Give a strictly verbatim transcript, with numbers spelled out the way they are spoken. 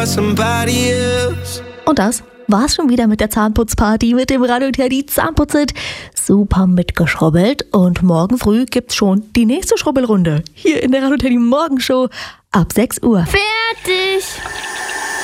Und das war's schon wieder mit der Zahnputzparty mit dem Radio Teddy Zahnputzit. Super mitgeschrubbelt und morgen früh gibt's schon die nächste Schrubbelrunde hier in der Radio Teddy Morgenshow ab sechs Uhr. Fertig!